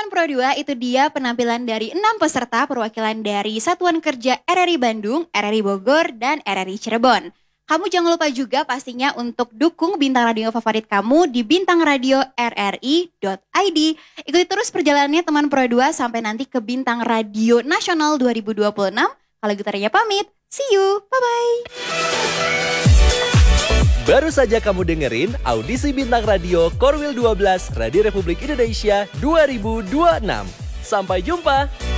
Pro 2, itu dia penampilan dari 6 peserta perwakilan dari Satuan Kerja RRI Bandung, RRI Bogor, dan RRI Cirebon. Kamu jangan lupa juga pastinya untuk dukung bintang radio favorit kamu di bintangradioRRI.id. Ikuti terus perjalanannya teman Pro 2 sampai nanti ke Bintang Radio Nasional 2026. Kalau gitarnya pamit, see you, bye-bye. Baru saja kamu dengerin audisi Bintang Radio Korwil 12 Radio Republik Indonesia 2026. Sampai jumpa!